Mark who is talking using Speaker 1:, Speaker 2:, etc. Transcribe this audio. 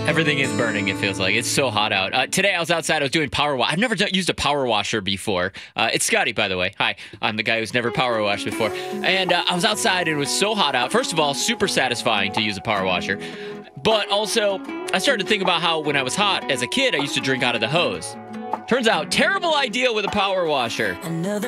Speaker 1: Everything is burning, it feels like. It's so hot out. Today I was outside, I was doing power wash. I've never used a power washer before. It's Scotty, by the way. Hi, I'm the guy who's never power washed before. And I was outside and it was so hot out. First of all, super satisfying to use a power washer. But also, I started to think about how when I was hot as a kid, I used to drink out of the hose. Turns out, terrible idea with a power washer.